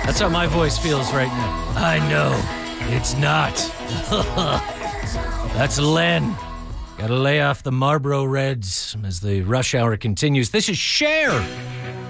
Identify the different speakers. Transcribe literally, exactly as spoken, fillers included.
Speaker 1: That's how my voice feels right now. I know. It's not. That's Len. Gotta lay off the Marlboro Reds as the rush hour continues. This is Cher.